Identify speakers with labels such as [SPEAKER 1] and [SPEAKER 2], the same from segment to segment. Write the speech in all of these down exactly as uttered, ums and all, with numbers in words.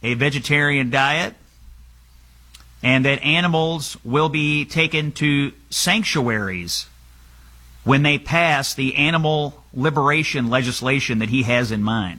[SPEAKER 1] a vegetarian diet, and that animals will be taken to sanctuaries when they pass the animal liberation legislation that he has in mind.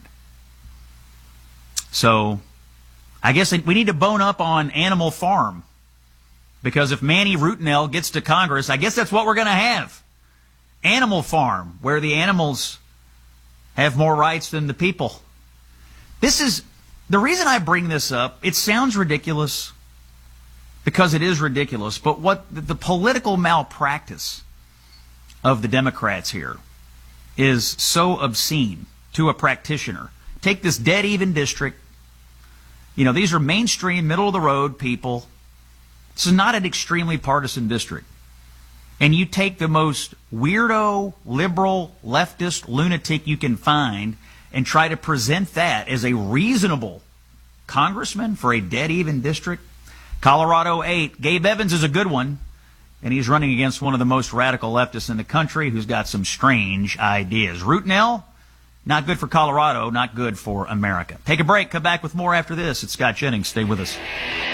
[SPEAKER 1] So, I guess we need to bone up on Animal Farm, because if Manny Rutinell gets to Congress, I guess that's what we're going to have. Animal Farm, where the animals have more rights than the people. This is, the reason I bring this up, it sounds ridiculous, because it is ridiculous, but what the, the political malpractice of the Democrats here is so obscene to a practitioner. Take this dead even district. You know, these are mainstream, middle-of-the-road people. This is not an extremely partisan district. And you take the most weirdo, liberal, leftist lunatic you can find and try to present that as a reasonable congressman for a dead even district. Colorado eight. Gabe Evans is a good one, and he's running against one of the most radical leftists in the country who's got some strange ideas. Rutinell, not good for Colorado, not good for America. Take a break. Come back with more after this. It's Scott Jennings. Stay with us.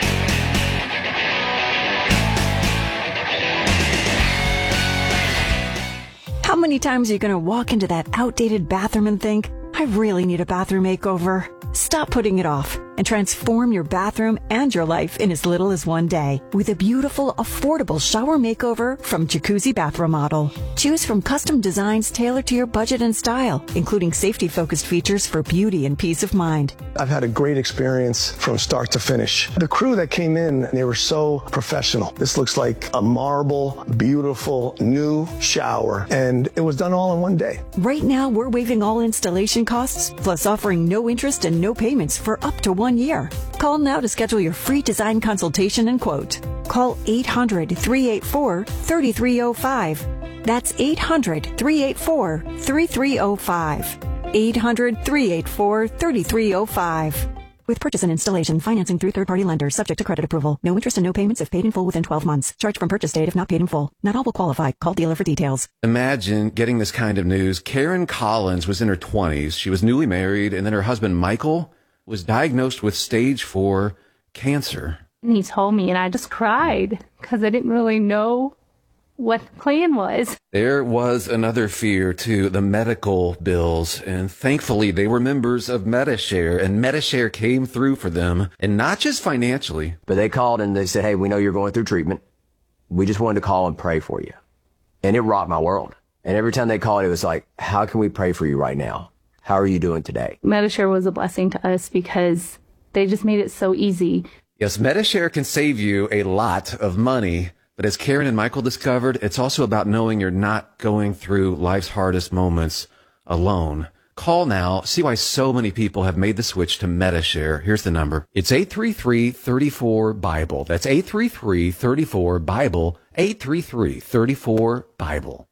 [SPEAKER 2] How many times are you going to walk into that outdated bathroom and think, I really need a bathroom makeover? Stop putting it off and transform your bathroom and your life in as little as one day with a beautiful, affordable shower makeover from Jacuzzi Bath Remodel. Choose from custom designs tailored to your budget and style, including safety-focused features for beauty and peace of mind.
[SPEAKER 3] I've had a great experience from start to finish. The crew that came in, they were so professional. This looks like a marble, beautiful, new shower, and it was done all in one day.
[SPEAKER 2] Right now, we're waiving all installation costs, plus offering no interest and no payments for up to one year. Call now to schedule your free design consultation and quote. Call eight hundred, three eight four, three three zero five. That's eight hundred, three eight four, three three zero five. eight hundred, three eight four, three three zero five. With purchase and installation, financing through third-party lenders, subject to credit approval. No interest and no payments if paid in full within twelve months. Charge from purchase date if not paid in full. Not all will qualify. Call dealer for details.
[SPEAKER 4] Imagine getting this kind of news. Karen Collins was in her twenties. She was newly married, and then her husband, Michael, was diagnosed with stage four cancer.
[SPEAKER 5] And he told me, and I just cried because I didn't really know what the plan was.
[SPEAKER 4] There was another fear, too, the medical bills. And thankfully, they were members of Medi-Share, and Medi-Share came through for them, and not just financially.
[SPEAKER 6] But they called and they said, hey, we know you're going through treatment. We just wanted to call and pray for you. And it rocked my world. And every time they called, it was like, how can we pray for you right now? How are you doing today?
[SPEAKER 5] Medi-Share was a blessing to us because they just made it so easy.
[SPEAKER 4] Yes, Medi-Share can save you a lot of money. But as Karen and Michael discovered, it's also about knowing you're not going through life's hardest moments alone. Call now. See why so many people have made the switch to Medi-Share. Here's the number. It's eight three three, three four, Bible. That's eight three three, three four, Bible. eight three three, three four, Bible.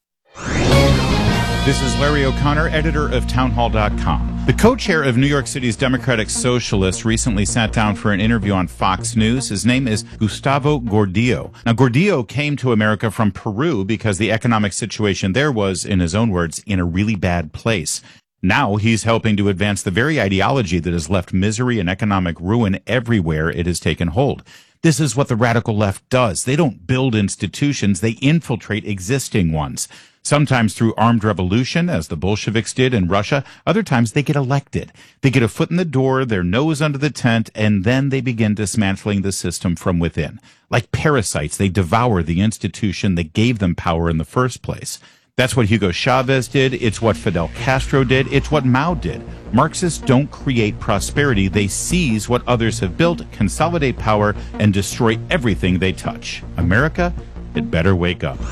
[SPEAKER 7] This is Larry O'Connor, editor of townhall dot com. The co-chair of New York City's Democratic Socialists recently sat down for an interview on Fox News. His name is Gustavo Gordillo. Now, Gordillo came to America from Peru because the economic situation there was, in his own words, in a really bad place. Now he's helping to advance the very ideology that has left misery and economic ruin everywhere it has taken hold. This is what the radical left does. They don't build institutions, they infiltrate existing ones. Sometimes through armed revolution, as the Bolsheviks did in Russia. Other times they get elected. They get a foot in the door, their nose under the tent, and then they begin dismantling the system from within. Like parasites, they devour the institution that gave them power in the first place. That's what Hugo Chavez did. It's what Fidel Castro did. It's what Mao did. Marxists don't create prosperity. They seize what others have built, consolidate power, and destroy everything they touch. America, it better wake up.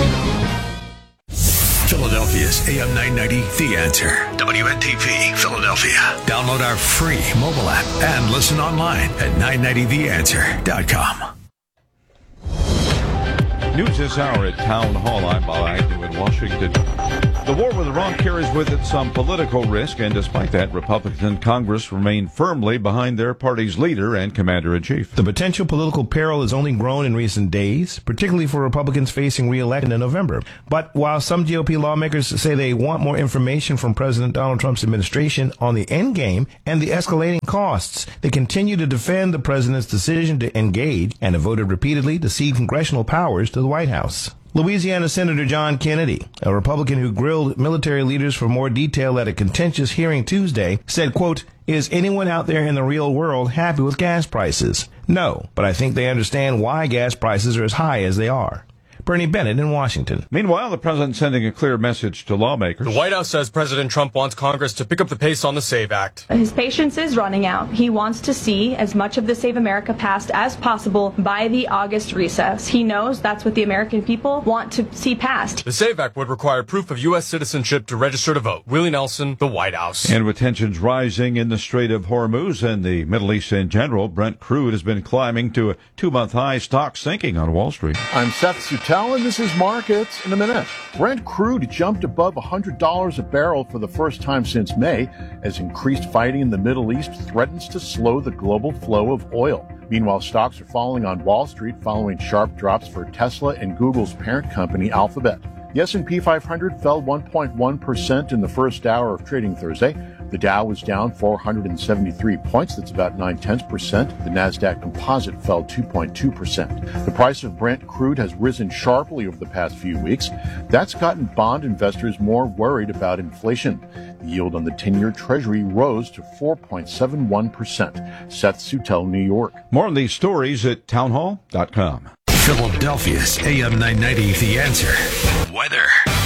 [SPEAKER 8] Philadelphia's A M nine ninety, The Answer. W N T P, Philadelphia. Download our free mobile app and listen online at nine ninety the answer dot com.
[SPEAKER 9] News this hour at Town Hall. I'm Bob Agnew in Washington. The war with Iran carries with it some political risk, and despite that, Republicans in Congress remain firmly behind their party's leader and commander-in-chief.
[SPEAKER 10] The potential political peril has only grown in recent days, particularly for Republicans facing re-election in November. But while some G O P lawmakers say they want more information from President Donald Trump's administration on the endgame and the escalating costs, they continue to defend the president's decision to engage and have voted repeatedly to cede congressional powers to the White House. Louisiana Senator John Kennedy, a Republican who grilled military leaders for more detail at a contentious hearing Tuesday, said, quote, "Is anyone out there in the real world happy with gas prices? No, but I think they understand why gas prices are as high as they are." Bernie Bennett in Washington.
[SPEAKER 9] Meanwhile, the president sending a clear message to lawmakers.
[SPEAKER 11] The White House says President Trump wants Congress to pick up the pace on the SAVE Act.
[SPEAKER 12] His patience is running out. He wants to see as much of the Save America passed as possible by the August recess. He knows that's what the American people want to see passed.
[SPEAKER 11] The SAVE Act would require proof of U S citizenship to register to vote. Willie Nelson, the White House.
[SPEAKER 9] And with tensions rising in the Strait of Hormuz and the Middle East in general, Brent crude has been climbing to a two-month high, stock sinking on Wall Street.
[SPEAKER 13] I'm Seth Sutell, and this is Markets in a minute. Brent crude jumped above one hundred dollars a barrel for the first time since May, as increased fighting in the Middle East threatens to slow the global flow of oil. Meanwhile, stocks are falling on Wall Street following sharp drops for Tesla and Google's parent company, Alphabet. The S and P five hundred fell one point one percent in the first hour of trading Thursday. The Dow was down four hundred seventy-three points. That's about nine tenths percent. The NASDAQ composite fell two point two percent. The price of Brent crude has risen sharply over the past few weeks. That's gotten bond investors more worried about inflation. The yield on the ten-year Treasury rose to four point seven one percent. Seth Sutell, New York.
[SPEAKER 9] More on these stories at townhall dot com.
[SPEAKER 8] Philadelphia's A M nine ninety, The Answer. Weather.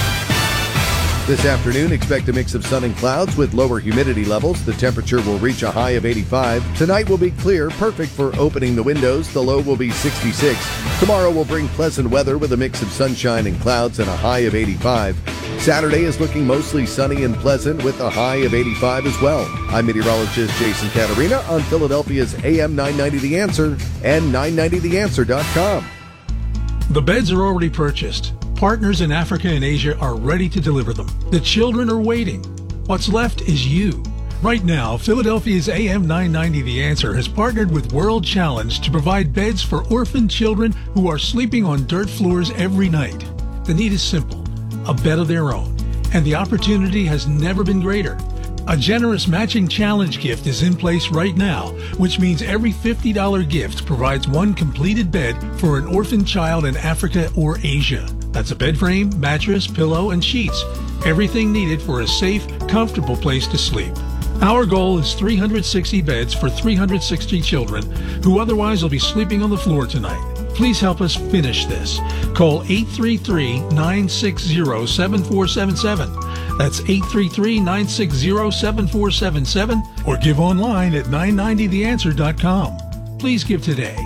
[SPEAKER 14] This afternoon, expect a mix of sun and clouds with lower humidity levels. The temperature will reach a high of eighty-five. Tonight will be clear, perfect for opening the windows. The low will be sixty-six. Tomorrow will bring pleasant weather with a mix of sunshine and clouds and a high of eighty-five. Saturday is looking mostly sunny and pleasant with a high of eighty-five as well. I'm meteorologist Jason Catarina on Philadelphia's A M nine ninety The Answer and nine ninety the answer dot com.
[SPEAKER 15] The beds are already purchased. Partners in Africa and Asia are ready to deliver them. The children are waiting. What's left is you. Right now, Philadelphia's A M nine ninety The Answer has partnered with World Challenge to provide beds for orphan children who are sleeping on dirt floors every night. The need is simple, a bed of their own, and the opportunity has never been greater. A generous matching challenge gift is in place right now, which means every fifty dollars gift provides one completed bed for an orphan child in Africa or Asia. That's a bed frame, mattress, pillow, and sheets. Everything needed for a safe, comfortable place to sleep. Our goal is three hundred sixty beds for three hundred sixty children who otherwise will be sleeping on the floor tonight. Please help us finish this. Call eight three three, nine six zero, seven four seven seven. That's eight three three, nine six zero, seven four seven seven or give online at nine ninety the answer dot com. Please give today.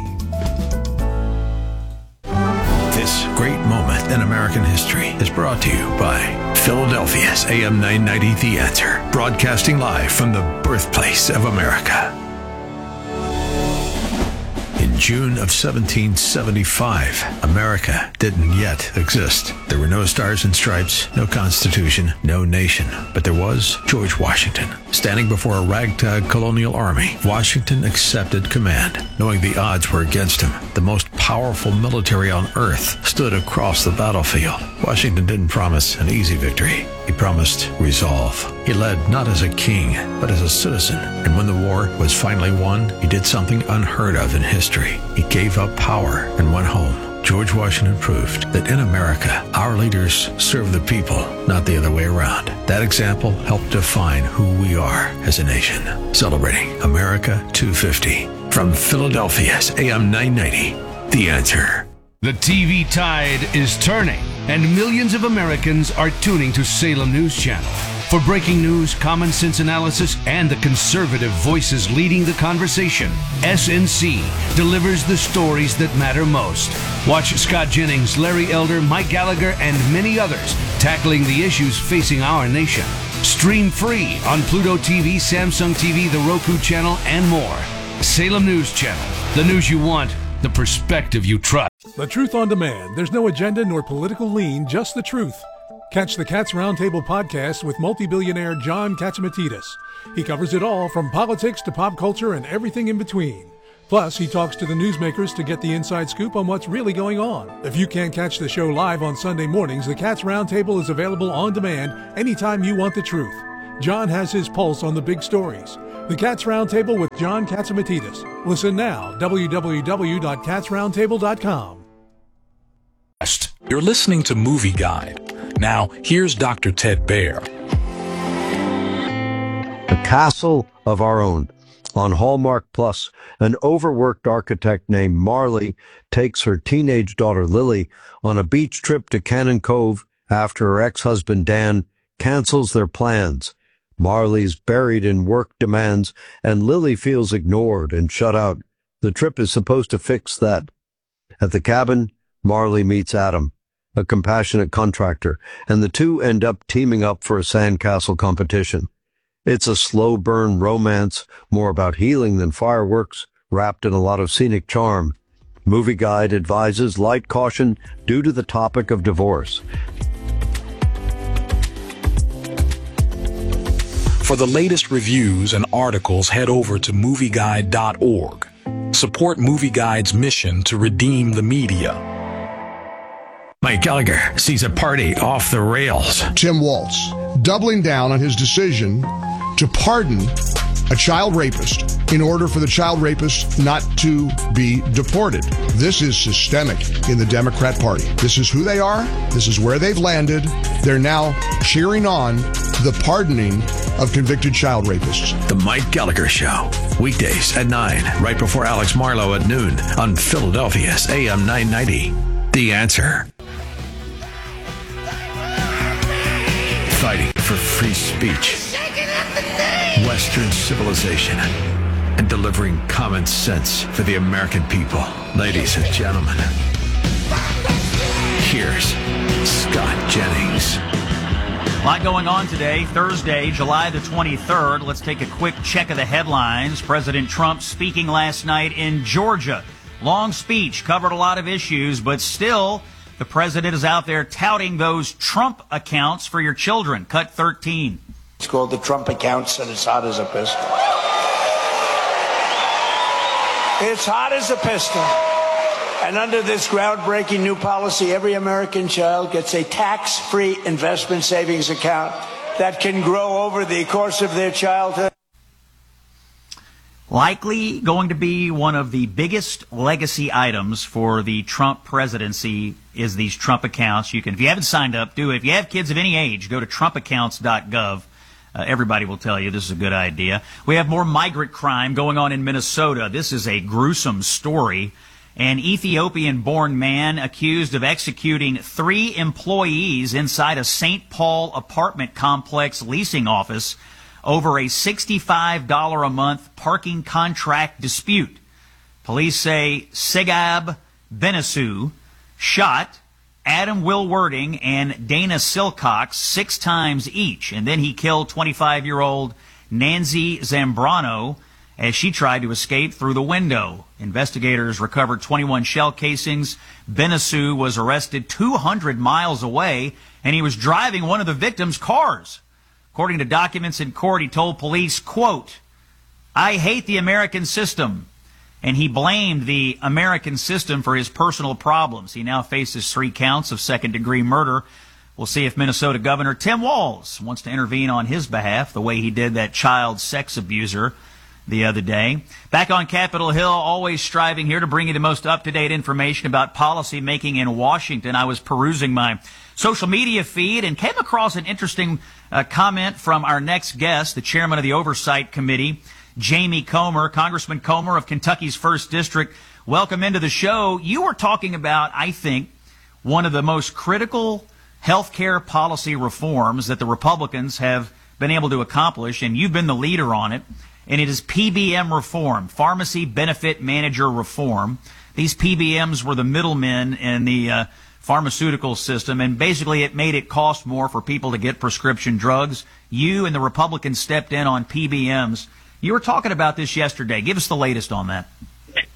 [SPEAKER 8] This great moment in American history is brought to you by Philadelphia's A M nine ninety The Answer, broadcasting live from the birthplace of America. In June of seventeen seventy-five, America didn't yet exist. There were no stars and stripes, no constitution, no nation. But there was George Washington. Standing before a ragtag colonial army, Washington accepted command, knowing the odds were against him. The most powerful military on earth stood across the battlefield. Washington didn't promise an easy victory. He promised resolve. He led not as a king, but as a citizen. And when the war was finally won, he did something unheard of in history. He gave up power and went home. George Washington proved that in America, our leaders serve the people, not the other way around. That example helped define who we are as a nation. Celebrating America two fifty. From Philadelphia's A M nine ninety, The Answer.
[SPEAKER 16] The T V tide is turning, and millions of Americans are tuning to Salem News Channel. For breaking news, common sense analysis, and the conservative voices leading the conversation, S N C delivers the stories that matter most. Watch Scott Jennings, Larry Elder, Mike Gallagher, and many others tackling the issues facing our nation. Stream free on Pluto T V, Samsung T V, the Roku channel, and more. Salem News Channel. The news you want, the perspective you trust.
[SPEAKER 15] The Truth on Demand. There's no agenda nor political lean, just the truth. Catch the Cats Roundtable podcast with multi-billionaire John Catsimatidis. He covers it all from politics to pop culture and everything in between. Plus, he talks to the newsmakers to get the inside scoop on what's really going on. If you can't catch the show live on Sunday mornings, the Cats Roundtable is available on demand anytime you want the truth. John has his pulse on the big stories. The Cats Roundtable with John Catsimatidis. Listen now, w w w dot cats roundtable dot com.
[SPEAKER 17] You're listening to Movie Guide. Now, here's Doctor Ted Baer.
[SPEAKER 18] A Castle of Our Own. On Hallmark Plus, an overworked architect named Marley takes her teenage daughter Lily on a beach trip to Cannon Cove after her ex-husband Dan cancels their plans. Marley's buried in work demands, and Lily feels ignored and shut out. The trip is supposed to fix that. At the cabin, Marley meets Adam, a compassionate contractor, and the two end up teaming up for a sandcastle competition. It's a slow-burn romance, more about healing than fireworks, wrapped in a lot of scenic charm. Movie Guide advises light caution due to the topic of divorce.
[SPEAKER 17] For the latest reviews and articles, head over to movie guide dot org. Support Movie Guide's mission to redeem the media.
[SPEAKER 8] Mike Gallagher sees a party off the rails.
[SPEAKER 19] Tim Walz doubling down on his decision to pardon a child rapist in order for the child rapist not to be deported. This is systemic in the Democrat Party. This is who they are. This is where they've landed. They're now cheering on the pardoning of convicted child rapists.
[SPEAKER 8] The Mike Gallagher Show. Weekdays at nine, right before Alex Marlowe at noon on Philadelphia's A M nine ninety. The Answer. Fighting for free speech, Western civilization, and delivering common sense for the American people. Ladies and gentlemen, here's Scott Jennings.
[SPEAKER 1] A lot going on today, Thursday, July the twenty-third. Let's take a quick check of the headlines. President Trump speaking last night in Georgia. Long speech, covered a lot of issues, but still, the president is out there touting those Trump accounts for your children. Cut thirteen.
[SPEAKER 20] It's called the Trump accounts, and it's hot as a piston. It's hot as a piston. And under this groundbreaking new policy, every American child gets a tax-free investment savings account that can grow over the course of their childhood.
[SPEAKER 1] Likely going to be one of the biggest legacy items for the Trump presidency is these Trump accounts. You can, if you haven't signed up, do it. If you have kids of any age, go to trump accounts dot gov. Uh, everybody will tell you this is a good idea. We have more migrant crime going on in Minnesota. This is a gruesome story. An Ethiopian-born man accused of executing three employees inside a Saint Paul apartment complex leasing office over a sixty-five dollars a month parking contract dispute. Police say Segab Benesu shot Adam Wilwerding and Dana Silcox six times each, and then he killed twenty-five-year-old Nancy Zambrano as she tried to escape through the window. Investigators recovered twenty-one shell casings. Benesu was arrested two hundred miles away, and he was driving one of the victims' cars. According to documents in court, he told police, quote, "I hate the American system." And he blamed the American system for his personal problems. He now faces three counts of second-degree murder. We'll see if Minnesota Governor Tim Walz wants to intervene on his behalf, the way he did that child sex abuser the other day. Back on Capitol Hill, always striving here to bring you the most up-to-date information about policy making in Washington. I was perusing my social media feed and came across an interesting uh, comment from our next guest, the chairman of the Oversight Committee, Jamie Comer, Congressman Comer of Kentucky's first District. Welcome into the show. You were talking about, I think, one of the most critical health care policy reforms that the Republicans have been able to accomplish, and you've been the leader on it, and it is P B M reform, Pharmacy Benefit Manager reform. These P B Ms were the middlemen in the uh, pharmaceutical system, and basically it made it cost more for people to get prescription drugs. You and the Republicans stepped in on P B Ms. You were talking about this yesterday. Give us the latest on that.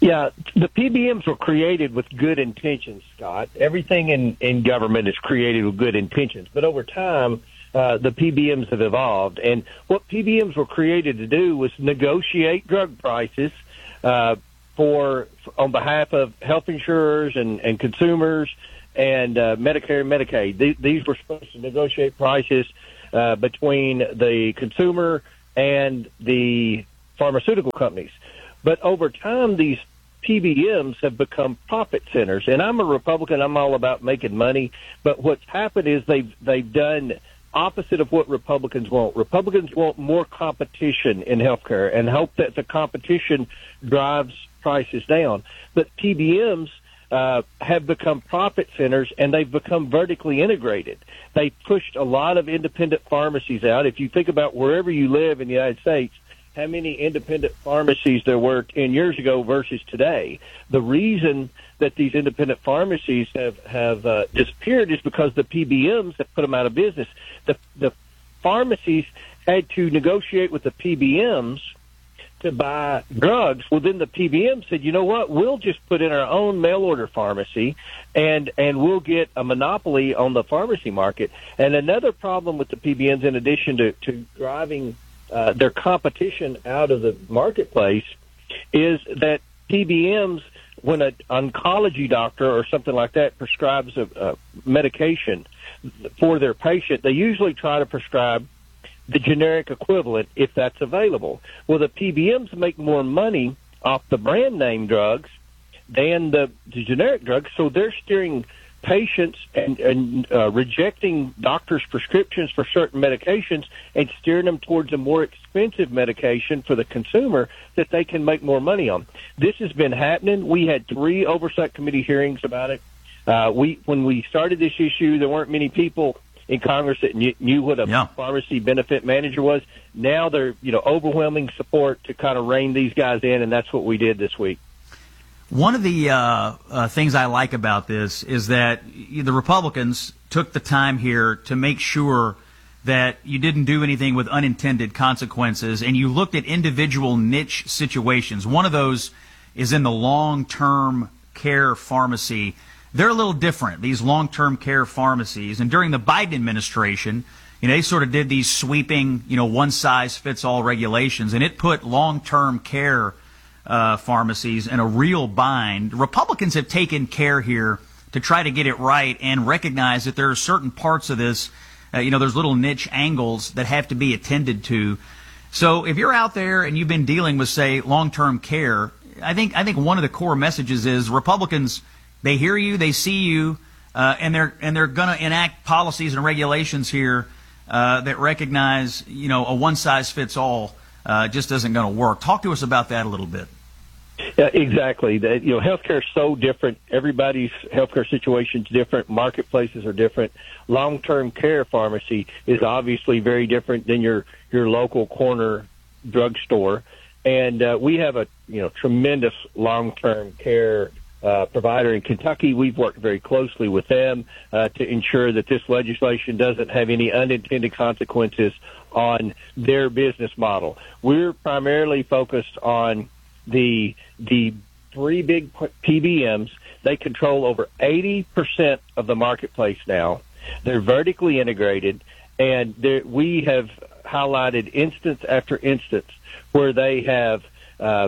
[SPEAKER 21] Yeah, the P B Ms were created with good intentions, Scott. Everything in, in government is created with good intentions. But over time, uh, the P B Ms have evolved. And what P B Ms were created to do was negotiate drug prices uh, for on behalf of health insurers and, and consumers and uh, Medicare and Medicaid. These, these were supposed to negotiate prices uh, between the consumer and the pharmaceutical companies. But over time, these P B Ms have become profit centers. And I'm a Republican. I'm all about making money. But what's happened is they've, they've done opposite of what Republicans want. Republicans want more competition in healthcare and hope that the competition drives prices down. But P B Ms uh, have become profit centers, and they've become vertically integrated. They pushed a lot of independent pharmacies out. If you think about wherever you live in the United States, how many independent pharmacies there were ten years ago versus today. The reason that these independent pharmacies have, have uh, disappeared is because the P B Ms have put them out of business. The, the pharmacies had to negotiate with the P B Ms to buy drugs. Well, then the P B M said, you know what, we'll just put in our own mail-order pharmacy, and, and we'll get a monopoly on the pharmacy market. And another problem with the P B Ms, in addition to, to driving Uh, their competition out of the marketplace, is that P B Ms, when an oncology doctor or something like that prescribes a, a medication for their patient, they usually try to prescribe the generic equivalent if that's available. Well, the P B Ms make more money off the brand name drugs than the, the generic drugs, so they're steering patients and, and uh, rejecting doctors' prescriptions for certain medications and steering them towards a more expensive medication for the consumer that they can make more money on. This has been happening. We had three oversight committee hearings about it. Uh, we when we started this issue, there weren't many people in Congress that knew, knew what a yeah. pharmacy benefit manager was. Now they're, you know, overwhelming support to kind of rein these guys in, and that's what we did this week.
[SPEAKER 1] One of the uh, uh, things I like about this is that the Republicans took the time here to make sure that you didn't do anything with unintended consequences, and you looked at individual niche situations. One of those is in the long-term care pharmacy. They're a little different, these long-term care pharmacies. And during the Biden administration, you know, they sort of did these sweeping, you know, one-size-fits-all regulations, and it put long-term care Uh, pharmacies in a real bind. Republicans have taken care here to try to get it right and recognize that there are certain parts of this, uh, you know, there's little niche angles that have to be attended to. So if you're out there and you've been dealing with, say, long-term care, I think I think one of the core messages is Republicans, they hear you, they see you, uh, and they're and they're going to enact policies and regulations here uh, that recognize, you know, a one-size-fits-all Uh, just isn't going to work. Talk to us about that a little bit.
[SPEAKER 21] Yeah, exactly. That, you know, healthcare is so different. Everybody's healthcare situation is different. Marketplaces are different. Long-term care pharmacy is obviously very different than your your local corner drugstore. And uh, we have a you know tremendous long-term care uh, provider in Kentucky. We've worked very closely with them uh, to ensure that this legislation doesn't have any unintended consequences on their business model. We're primarily focused on the the three big P B Ms. They control over eighty percent of the marketplace now. They're vertically integrated, and we have highlighted instance after instance where they have uh,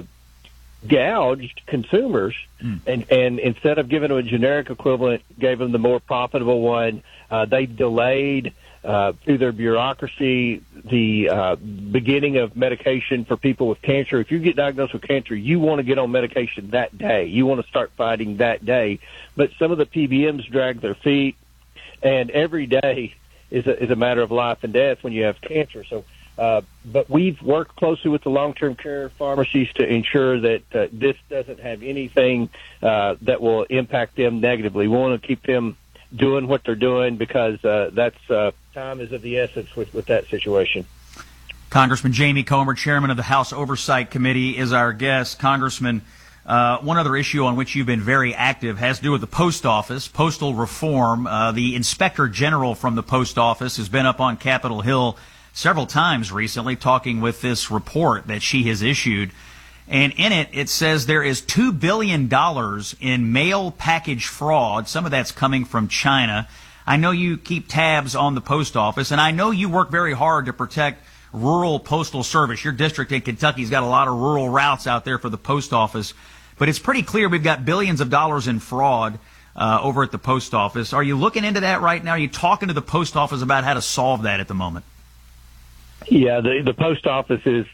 [SPEAKER 21] gouged consumers, mm. and, and instead of giving them a generic equivalent, gave them the more profitable one. Uh, they delayed Uh, through their bureaucracy, the uh, beginning of medication for people with cancer. If you get diagnosed with cancer, you want to get on medication that day. You want to start fighting that day. But some of the P B Ms drag their feet, and every day is a, is a matter of life and death when you have cancer. So, uh, but we've worked closely with the long-term care pharmacies to ensure that uh, this doesn't have anything uh, that will impact them negatively. We want to keep them doing what they're doing because uh, that's uh, time is of the essence with, with that situation.
[SPEAKER 1] Congressman Jamie Comer, chairman of the House Oversight Committee, is our guest. Congressman, uh, one other issue on which you've been very active has to do with the post office, postal reform. Uh, the inspector general from the post office has been up on Capitol Hill several times recently talking with this report that she has issued. And in it, it says there is two billion dollars in mail package fraud. Some of that's coming from China. I know you keep tabs on the post office, and I know you work very hard to protect rural postal service. Your district in Kentucky's got a lot of rural routes out there for the post office. But it's pretty clear we've got billions of dollars in fraud uh, over at the post office. Are you looking into that right now? Are you talking to the post office about how to solve that at the moment?
[SPEAKER 21] Yeah, the the post office is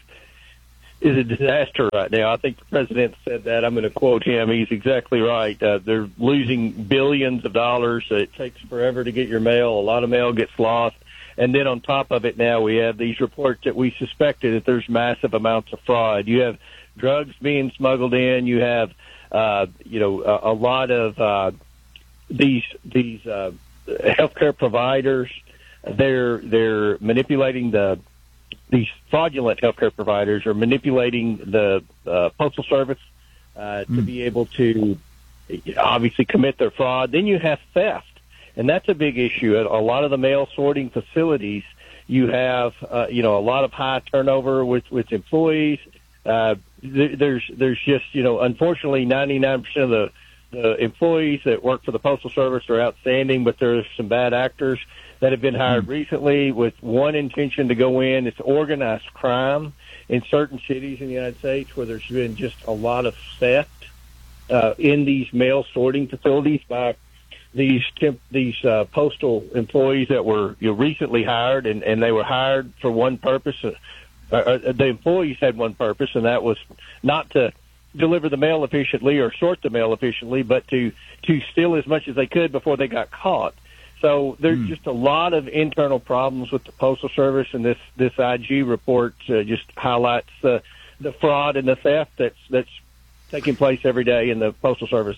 [SPEAKER 21] is a disaster right now. I think the president said that. I'm going to quote him. He's exactly right. Uh, they're losing billions of dollars. It takes forever to get your mail. A lot of mail gets lost. And then on top of it now, we have these reports that we suspected that there's massive amounts of fraud. You have drugs being smuggled in. You have, uh, you know, a, a lot of uh, these these uh, healthcare providers. They're they're manipulating the these fraudulent healthcare providers are manipulating the uh, postal service uh, to mm. be able to obviously commit their fraud. Then you have theft. And that's a big issue. At a lot of the mail sorting facilities, you have, uh, you know, a lot of high turnover with, with employees. Uh, th- there's, there's just, you know, unfortunately, ninety-nine percent of the, the employees that work for the Postal Service are outstanding, but there's some bad actors that have been hired mm-hmm. recently with one intention to go in. It's organized crime in certain cities in the United States where there's been just a lot of theft uh, in these mail sorting facilities by these temp, these uh, postal employees that were you know, recently hired, and, and they were hired for one purpose. Uh, uh, the employees had one purpose, and that was not to deliver the mail efficiently or sort the mail efficiently, but to, to steal as much as they could before they got caught. So there's mm. just a lot of internal problems with the Postal Service, and this, this I G report uh, just highlights uh, the fraud and the theft that's, that's taking place every day in the Postal Service.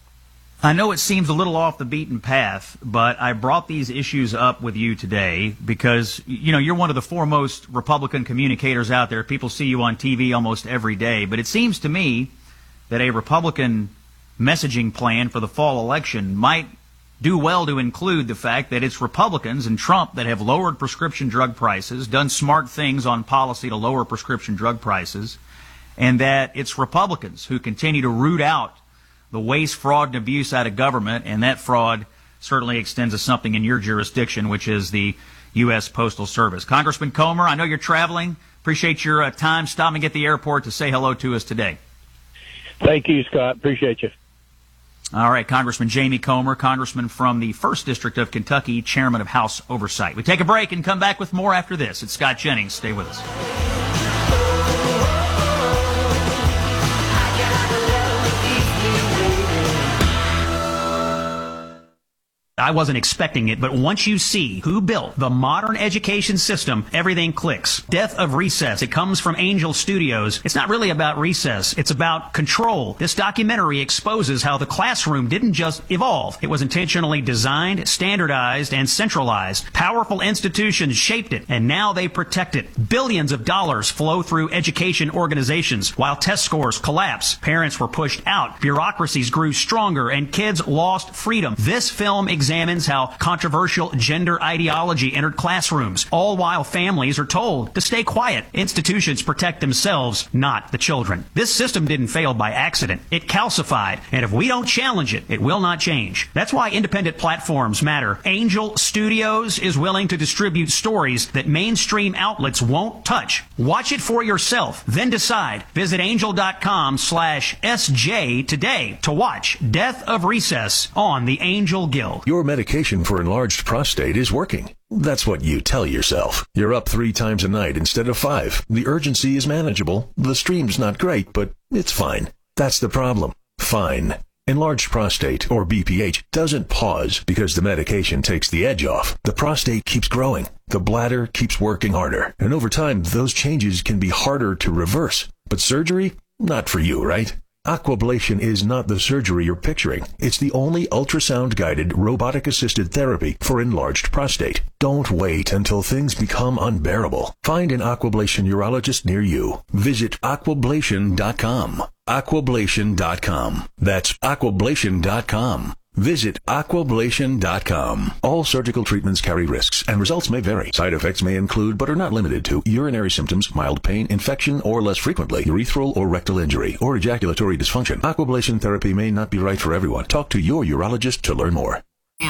[SPEAKER 1] I know it seems a little off the beaten path, but I brought these issues up with you today because, you know, you're one of the foremost Republican communicators out there. People see you on T V almost every day. But it seems to me that a Republican messaging plan for the fall election might do well to include the fact that it's Republicans and Trump that have lowered prescription drug prices, done smart things on policy to lower prescription drug prices, and that it's Republicans who continue to root out the waste, fraud, and abuse out of government, and that fraud certainly extends to something in your jurisdiction, which is the U S Postal Service. Congressman Comer, I know you're traveling. Appreciate your uh, time stopping at the airport to say hello to us today.
[SPEAKER 21] Thank you, Scott. Appreciate you.
[SPEAKER 1] All right, Congressman Jamie Comer, Congressman from the first District of Kentucky, Chairman of House Oversight. We take a break and come back with more after this. It's Scott Jennings. Stay with us. I wasn't expecting it, but once you see who built the modern education system, everything clicks. Death of Recess. It comes from Angel Studios. It's not really about recess. It's about control. This documentary exposes how the classroom didn't just evolve. It was intentionally designed, standardized, and centralized. Powerful institutions shaped it, and now they protect it. Billions of dollars flow through education organizations. While test scores collapse, parents were pushed out, bureaucracies grew stronger, and kids lost freedom. This film examines examines how controversial gender ideology entered classrooms, all while families are told to stay quiet. Institutions protect themselves, not the children. This system didn't fail by accident. It calcified, and if we don't challenge it, it will not change. That's why independent platforms matter. Angel Studios is willing to distribute stories that mainstream outlets won't touch. Watch it for yourself, then decide. Visit angel.com slash SJ today to watch Death of Recess on the Angel Guild.
[SPEAKER 3] Your medication for enlarged prostate is working. That's what you tell yourself. You're up three times a night instead of five. The urgency is manageable. The stream's not great, but it's fine. That's the problem. Fine. Enlarged prostate, or B P H, doesn't pause because the medication takes the edge off. The prostate keeps growing. The bladder keeps working harder. And over time, those changes can be harder to reverse. But surgery? Not for you, right? Aquablation is not the surgery you're picturing. It's the only ultrasound-guided, robotic-assisted therapy for enlarged prostate. Don't wait until things become unbearable. Find an Aquablation urologist near you. Visit aquablation dot com. aquablation dot com. That's aquablation dot com. Visit aquablation dot com. All surgical treatments carry risks, and results may vary. Side effects may include, but are not limited to, urinary symptoms, mild pain, infection, or less frequently, urethral or rectal injury, or ejaculatory dysfunction. Aquablation therapy may not be right for everyone. Talk to your urologist to learn more.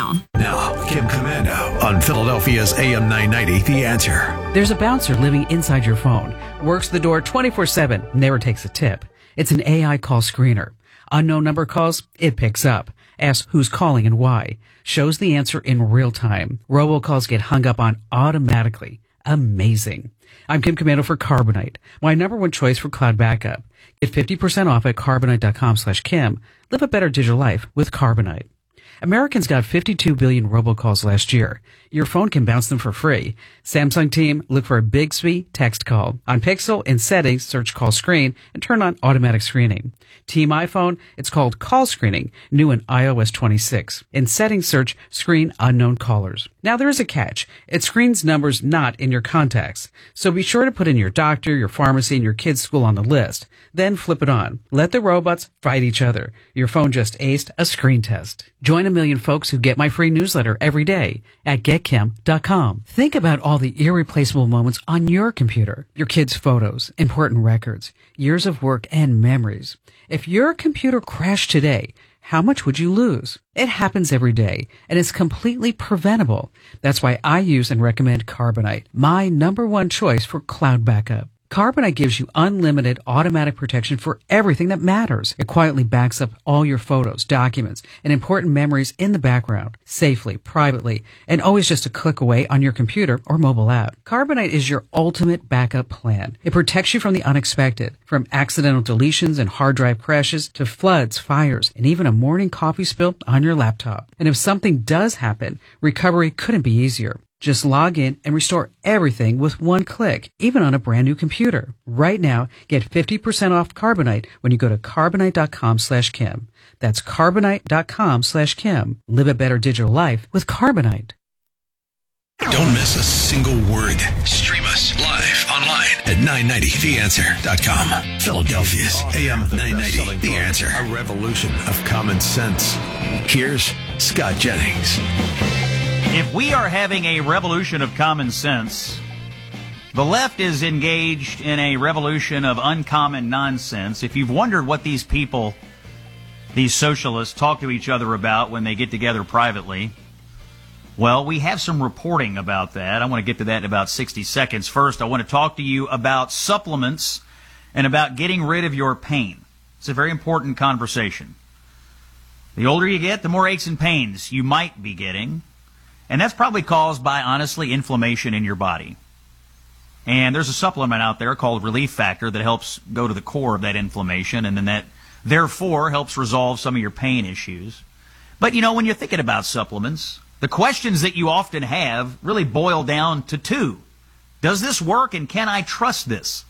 [SPEAKER 8] Now, Kim Commando on Philadelphia's A M nine ninety, The Answer.
[SPEAKER 2] There's a bouncer living inside your phone. Works the door twenty-four seven, never takes a tip. It's an A I call screener. Unknown number calls, it picks up. Asks who's calling and why. Shows the answer in real time. Robocalls get hung up on automatically. Amazing. I'm Kim Commando for Carbonite, my number one choice for cloud backup. Get fifty percent off at carbonite.com slash Kim. Live a better digital life with Carbonite. Americans got fifty-two billion robocalls last year. Your phone can bounce them for free. Samsung team, look for a Bixby text call. On Pixel, in settings, search call screen and turn on automatic screening. Team iPhone, it's called call screening, new in i O S twenty-six. In settings, search screen unknown callers. Now there is a catch. It screens numbers not in your contacts. So be sure to put in your doctor, your pharmacy, and your kid's school on the list. Then flip it on. Let the robots fight each other. Your phone just aced a screen test. Join a million folks who get my free newsletter every day at get kim dot com. Think about all the irreplaceable moments on your computer. Your kids' photos, important records, years of work, and memories. If your computer crashed today, how much would you lose? It happens every day, and it's completely preventable. That's why I use and recommend Carbonite, my number one choice for cloud backup. Carbonite gives you unlimited automatic protection for everything that matters. It quietly backs up all your photos, documents, and important memories in the background, safely, privately, and always just a click away on your computer or mobile app. Carbonite is your ultimate backup plan. It protects you from the unexpected, from accidental deletions and hard drive crashes to floods, fires, and even a morning coffee spill on your laptop. And if something does happen, recovery couldn't be easier. Just log in and restore everything with one click, even on a brand new computer. Right now, get fifty percent off Carbonite when you go to carbonite.com slash Kim. That's carbonite.com slash Kim. Live a better digital life with Carbonite.
[SPEAKER 8] Don't miss a single word. Stream us live online at nine ninety the answer dot com. Philadelphia's A M nine ninety, The Answer. A revolution of common sense. Here's Scott Jennings.
[SPEAKER 1] If we are having a revolution of common sense, the left is engaged in a revolution of uncommon nonsense. If you've wondered what these people, these socialists, talk to each other about when they get together privately, well, we have some reporting about that. I want to get to that in about sixty seconds. First, I want to talk to you about supplements and about getting rid of your pain. It's a very important conversation. The older you get, the more aches and pains you might be getting. And that's probably caused by, honestly, inflammation in your body. And there's a supplement out there called Relief Factor that helps go to the core of that inflammation, and then that, therefore, helps resolve some of your pain issues. But, you know, when you're thinking about supplements, the questions that you often have really boil down to two. Does this work, and can I trust this?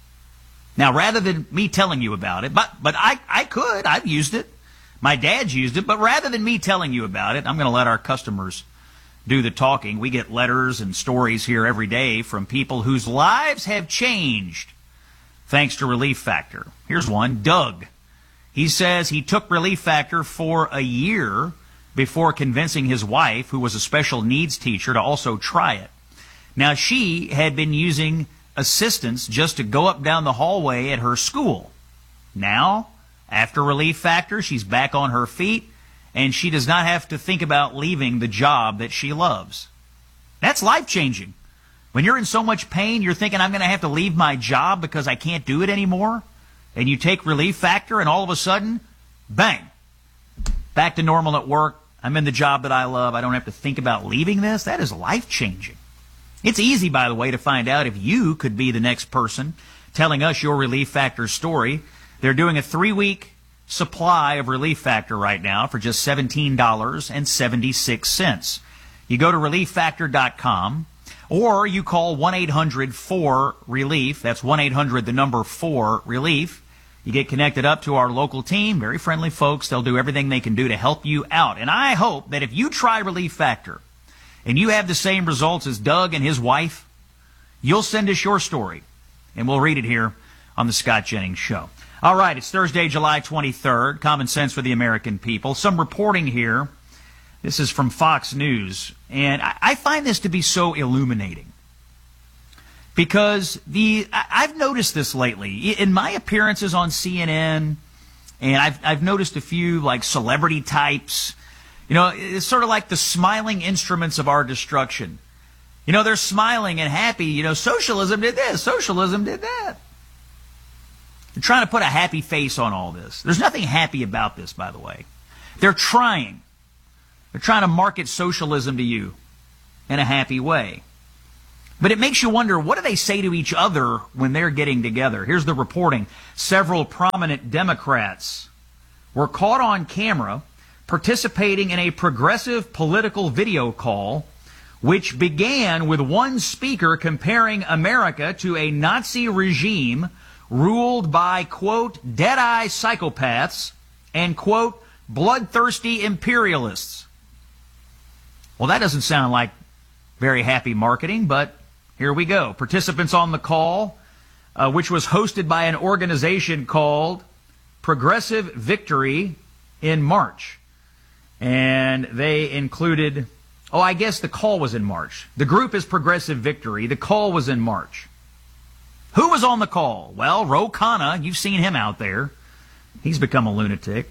[SPEAKER 1] Now, rather than me telling you about it, but, but I, I could, I've used it. My dad's used it, but rather than me telling you about it, I'm going to let our customers do the talking. We get letters and stories here every day from people whose lives have changed thanks to Relief Factor. Here's one, Doug. He says he took Relief Factor for a year before convincing his wife, who was a special needs teacher, to also try it. Now, she had been using assistance just to go up down the hallway at her school. Now, after Relief Factor, she's back on her feet, and she does not have to think about leaving the job that she loves. That's life-changing. When you're in so much pain, you're thinking, I'm going to have to leave my job because I can't do it anymore. And you take Relief Factor, and all of a sudden, bang, back to normal at work. I'm in the job that I love. I don't have to think about leaving this. That is life-changing. It's easy, by the way, to find out if you could be the next person telling us your Relief Factor story. They're doing a three-week supply of Relief Factor right now for just seventeen dollars and seventy-six cents. You go to relief factor dot com, or you call one eight hundred four relief. That's one eight hundred, the number four, relief. You get connected up to our local team, very friendly folks. They'll do everything they can do to help you out. And I hope that if you try Relief Factor and you have the same results as Doug and his wife, you'll send us your story, and we'll read it here on the Scott Jennings Show. All right, it's Thursday, July twenty-third. Common sense for the American people. Some reporting here. This is from Fox News. And I, I find this to be so illuminating. Because the I, I've noticed this lately. In my appearances on C N N, and I've, I've noticed a few like celebrity types. You know, it's sort of like the smiling instruments of our destruction. You know, they're smiling and happy. You know, socialism did this. Socialism did that. They're trying to put a happy face on all this. There's nothing happy about this, by the way. They're trying. They're trying to market socialism to you in a happy way. But it makes you wonder, what do they say to each other when they're getting together? Here's the reporting. Several prominent Democrats were caught on camera participating in a progressive political video call, which began with one speaker comparing America to a Nazi regime ruled by, quote, dead-eye psychopaths and, quote, bloodthirsty imperialists. Well, that doesn't sound like very happy marketing, but here we go. Participants on the call, uh, which was hosted by an organization called Progressive Victory in March. And they included, oh, I guess the call was in March. The group is Progressive Victory. The call was in March. Who was on the call? Well, Ro Khanna, you've seen him out there. He's become a lunatic.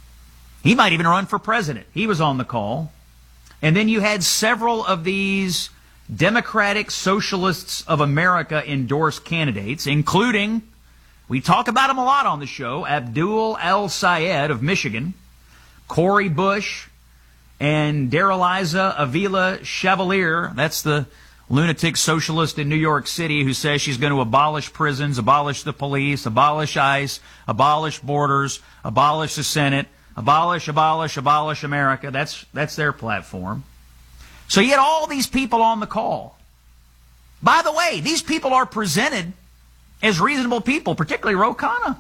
[SPEAKER 1] He might even run for president. He was on the call. And then you had several of these Democratic Socialists of America endorsed candidates, including, we talk about him a lot on the show, Abdul El-Sayed of Michigan, Cori Bush, and Daraliza Avila Chevalier. That's the lunatic socialist in New York City who says she's going to abolish prisons, abolish the police, abolish ICE, abolish borders, abolish the Senate, abolish, abolish, abolish America. That's, that's their platform. So you had all these people on the call. By the way, these people are presented as reasonable people, particularly Ro Khanna.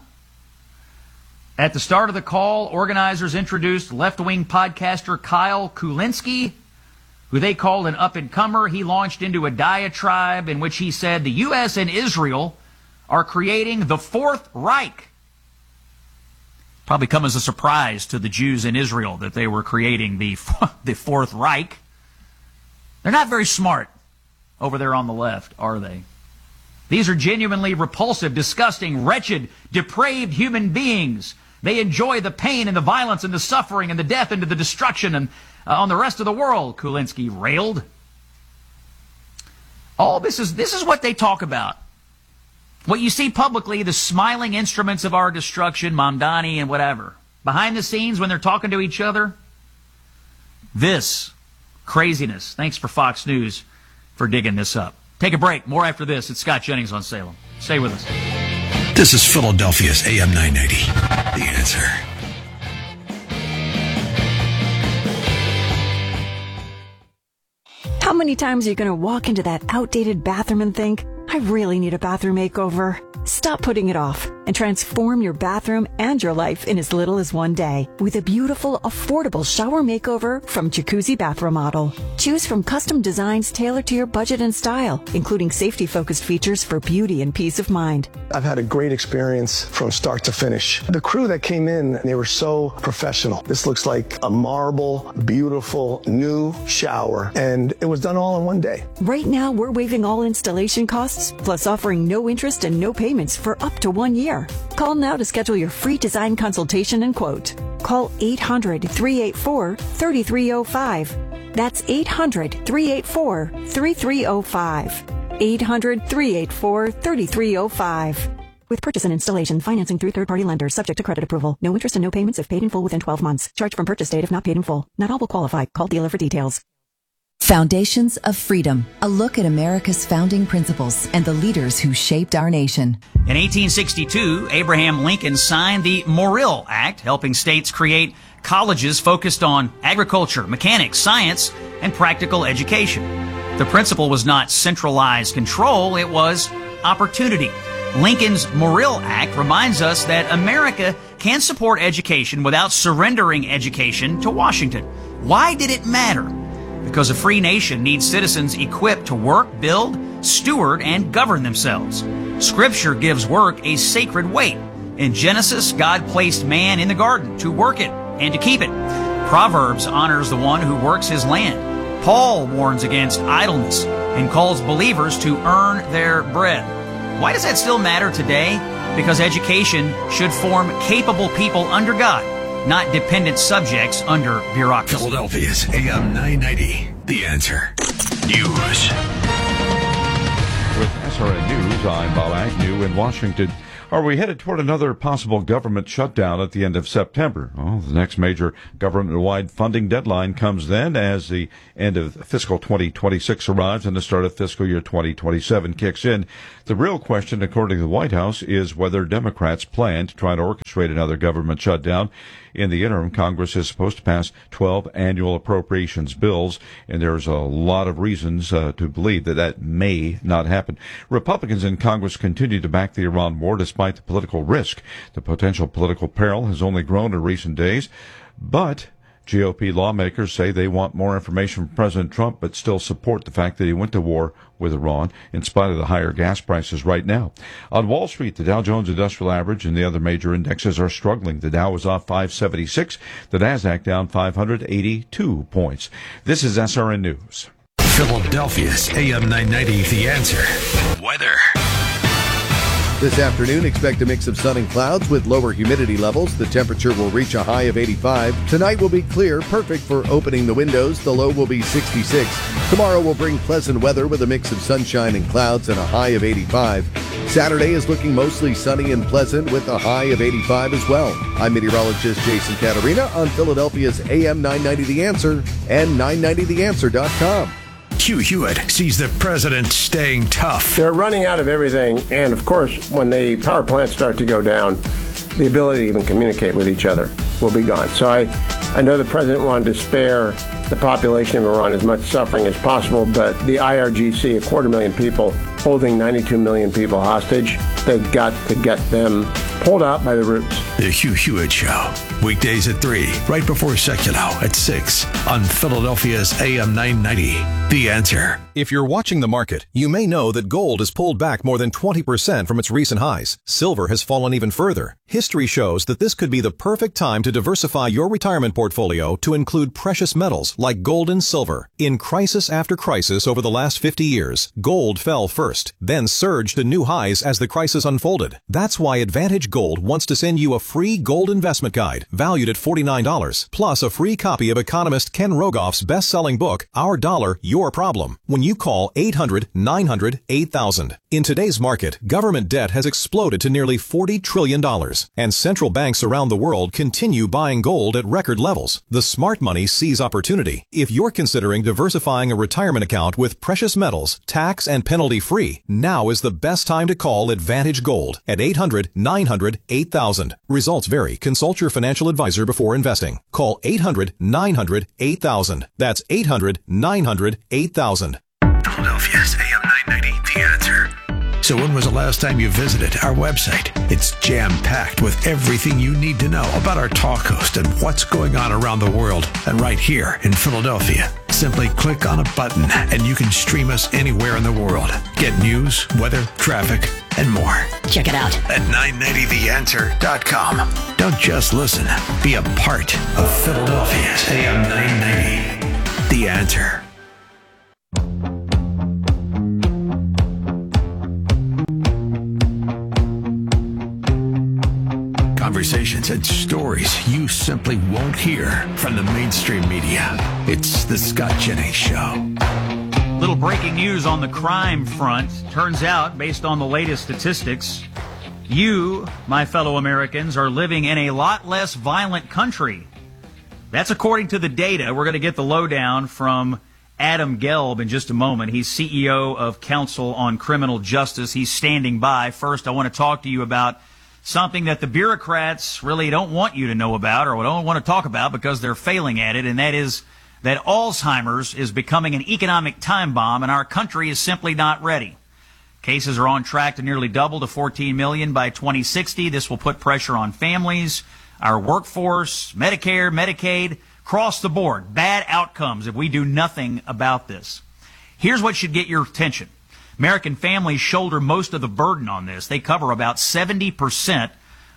[SPEAKER 1] At the start of the call, organizers introduced left-wing podcaster Kyle Kulinski, who they called an up-and-comer. He launched into a diatribe in which he said the U S and Israel are creating the Fourth Reich. Probably come as a surprise to the Jews in Israel that they were creating the, the Fourth Reich. They're not very smart over there on the left, are they? These are genuinely repulsive, disgusting, wretched, depraved human beings. They enjoy the pain and the violence and the suffering and the death and the destruction and uh, on the rest of the world, Kulinski railed. All this is this is what they talk about. What you see publicly, the smiling instruments of our destruction, Mamdani and whatever. Behind the scenes, when they're talking to each other, this craziness. Thanks for Fox News for digging this up. Take a break. More after this. It's Scott Jennings on Salem. Stay with us.
[SPEAKER 8] This is Philadelphia's A M nine eighty. The Answer.
[SPEAKER 6] How many times are you going to walk into that outdated bathroom and think, I really need a bathroom makeover? Stop putting it off and transform your bathroom and your life in as little as one day with a beautiful, affordable shower makeover from Jacuzzi Bath Remodel. Choose from custom designs tailored to your budget and style, including safety-focused features for beauty and peace of mind.
[SPEAKER 22] I've had a great experience from start to finish. The crew that came in, they were so professional. This looks like a marble, beautiful, new shower, and it was done all in one day.
[SPEAKER 6] Right now, we're waiving all installation costs, plus offering no interest and no payments for up to one year. Call now to schedule your free design consultation and quote. Call eight hundred, three eight four, three three zero five. That's eight hundred, three eight four, three three zero five. eight hundred, three eight four, three three zero five. With purchase and installation, financing through third-party lenders, subject to credit approval. No interest and no payments if paid in full within twelve months. Charge from purchase date if not paid in full. Not all will qualify. Call dealer for details.
[SPEAKER 23] Foundations of Freedom, a look at America's founding principles and the leaders who shaped our nation.
[SPEAKER 1] In eighteen sixty-two, Abraham Lincoln signed the Morrill Act, helping states create colleges focused on agriculture, mechanics, science, and practical education. The principle was not centralized control, it was opportunity. Lincoln's Morrill Act reminds us that America can support education without surrendering education to Washington. Why did it matter? Because a free nation needs citizens equipped to work, build, steward, and govern themselves. Scripture gives work a sacred weight. In Genesis, God placed man in the garden to work it and to keep it. Proverbs honors the one who works his land. Paul warns against idleness and calls believers to earn their bread. Why does that still matter today? Because education should form capable people under God, not dependent subjects under bureaucracy.
[SPEAKER 8] Philadelphia's A M nine ninety, The Answer. News.
[SPEAKER 9] With S R N News, I'm Bob Agnew in Washington. Are we headed toward another possible government shutdown at the end of September? Well, the next major government-wide funding deadline comes then as the end of fiscal twenty twenty-six arrives and the start of fiscal year twenty twenty-seven kicks in. The real question, according to the White House, is whether Democrats plan to try to orchestrate another government shutdown. In the interim, Congress is supposed to pass twelve annual appropriations bills, and there's a lot of reasons uh, to believe that that may not happen. Republicans in Congress continue to back the Iran war despite the political risk. The potential political peril has only grown in recent days, but G O P lawmakers say they want more information from President Trump, but still support the fact that he went to war with Iran in spite of the higher gas prices right now. On Wall Street, the Dow Jones Industrial Average and the other major indexes are struggling. The Dow is off five seventy-six, the Nasdaq down five hundred eighty-two points. This is S R N News.
[SPEAKER 8] Philadelphia's A M nine ninety, The Answer. Weather.
[SPEAKER 14] This afternoon, expect a mix of sun and clouds with lower humidity levels. The temperature will reach a high of eighty-five. Tonight will be clear, perfect for opening the windows. The low will be sixty-six. Tomorrow will bring pleasant weather with a mix of sunshine and clouds and a high of eighty-five. Saturday is looking mostly sunny and pleasant with a high of eighty-five as well. I'm meteorologist Jason Catarina on Philadelphia's A M nine ninety The Answer and nine ninety the answer dot com.
[SPEAKER 8] Hugh Hewitt sees the president staying tough.
[SPEAKER 21] They're running out of everything, and of course, when the power plants start to go down, the ability to even communicate with each other will be gone. So I, I know the president wanted to spare the population of Iran as much suffering as possible, but the I R G C, a quarter million people, holding ninety-two million people hostage, they've got to get them pulled out by the roots.
[SPEAKER 8] The Hugh Hewitt Show, weekdays at three, right before Secular at six on Philadelphia's A M nine ninety, The Answer.
[SPEAKER 4] If you're watching the market, you may know that gold has pulled back more than twenty percent from its recent highs. Silver has fallen even further. History shows that this could be the perfect time to diversify your retirement portfolio to include precious metals like gold and silver. In crisis after crisis over the last fifty years, gold fell first, then surged to new highs as the crisis unfolded. That's why Advantage Gold wants to send you a free gold investment guide valued at forty-nine dollars, plus a free copy of economist Ken Rogoff's best-selling book, Our Dollar, Your Problem, when you call eight hundred nine hundred eight thousand. In today's market, government debt has exploded to nearly forty trillion dollars, and central banks around the world continue buying gold at record levels. The smart money sees opportunity. If you're considering diversifying a retirement account with precious metals, tax and penalty-free, now is the best time to call Advantage Gold at eight hundred nine hundred eight thousand. Results vary. Consult your financial advisor before investing. Call eight hundred nine hundred eight thousand. That's eight hundred nine hundred eight thousand.
[SPEAKER 8] Philadelphia's A M nine ninety, The Answer. So when was the last time you visited our website? It's jam-packed with everything you need to know about our talk host and what's going on around the world and right here in Philadelphia. Simply click on a button and you can stream us anywhere in the world. Get news, weather, traffic, and more.
[SPEAKER 5] Check it out
[SPEAKER 8] at nine ninety the answer dot com. Don't just listen. Be a part of Philadelphia's A M nine ninety. The Answer. Conversations and stories you simply won't hear from the mainstream media. It's the Scott Jennings Show.
[SPEAKER 1] Little breaking news on the crime front. Turns out, based on the latest statistics, you, my fellow Americans, are living in a lot less violent country. That's according to the data. We're going to get the lowdown from Adam Gelb in just a moment. He's C E O of Council on Criminal Justice. He's standing by. First, I want to talk to you about something that the bureaucrats really don't want you to know about or don't want to talk about because they're failing at it, and that is that Alzheimer's is becoming an economic time bomb, and our country is simply not ready. Cases are on track to nearly double to fourteen million by twenty sixty. This will put pressure on families, our workforce, Medicare, Medicaid, across the board. Bad outcomes if we do nothing about this. Here's what should get your attention. American families shoulder most of the burden on this. They cover about seventy percent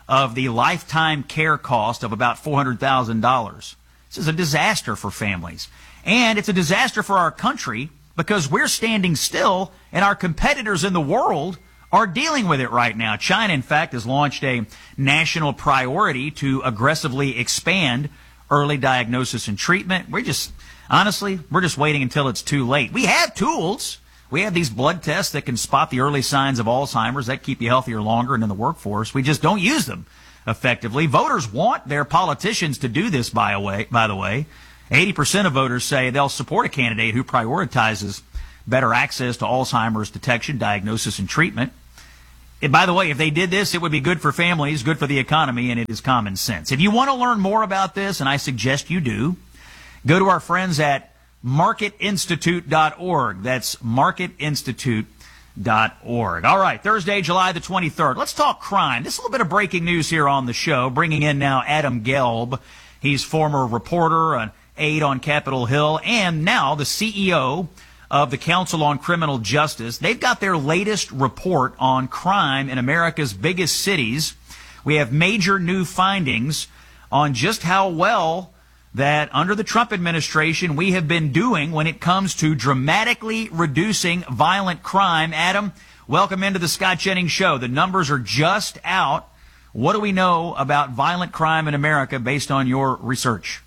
[SPEAKER 1] of the lifetime care cost of about four hundred thousand dollars. This is a disaster for families. And it's a disaster for our country because we're standing still and our competitors in the world are dealing with it right now. China, in fact, has launched a national priority to aggressively expand early diagnosis and treatment. We're just, honestly, we're just waiting until it's too late. We have tools. We have these blood tests that can spot the early signs of Alzheimer's that keep you healthier longer and in the workforce. We just don't use them effectively. Voters want their politicians to do this, by, a way, by the way. eighty percent of voters say they'll support a candidate who prioritizes better access to Alzheimer's detection, diagnosis, and treatment. And by the way, if they did this, it would be good for families, good for the economy, and it is common sense. If you want to learn more about this, and I suggest you do, go to our friends at market institute dot org. That's market institute dot org. All right, Thursday, July the twenty-third. Let's talk crime. This is a little bit of breaking news here on the show, bringing in now Adam Gelb. He's former reporter, an aide on Capitol Hill, and now the C E O of the Council on Criminal Justice. They've got their latest report on crime in America's biggest cities. We have major new findings on just how well that under the Trump administration we have been doing when it comes to dramatically reducing violent crime. Adam, welcome into the Scott Jennings Show. The numbers are just out. What do we know about violent crime in America based on your research?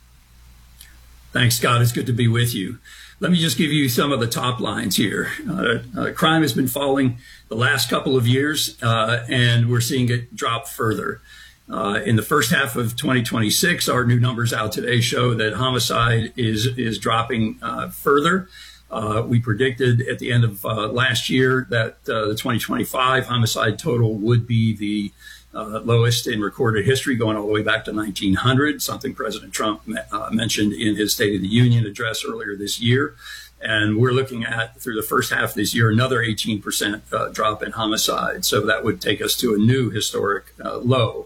[SPEAKER 5] Thanks, Scott. It's good to be with you. Let me just give you some of the top lines here. Uh, uh, crime has been falling the last couple of years, uh, and we're seeing it drop further. Uh, in the first half of twenty twenty-six, our new numbers out today show that homicide is is dropping uh, further. Uh, we predicted at the end of uh, last year that uh, the twenty twenty-five homicide total would be the uh, lowest in recorded history, going all the way back to nineteen hundred, something President Trump uh, mentioned in his State of the Union address earlier this year. And we're looking at, through the first half of this year, another eighteen percent uh, drop in homicide. So that would take us to a new historic uh, low.